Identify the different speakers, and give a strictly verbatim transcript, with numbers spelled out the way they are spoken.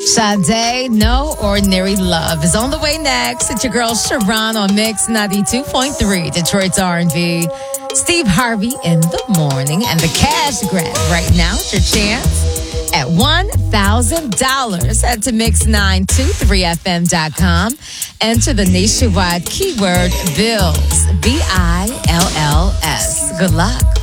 Speaker 1: Sade, No Ordinary Love is on the way next. It's your girl Sharon on Mix ninety-two point three, Detroit's R and B. Steve Harvey in the morning, and the cash grab right now. It's your chance at one thousand dollars. Head to mix nine two three f m dot com. Enter the nationwide keyword BILLS, B I L L S. Good luck.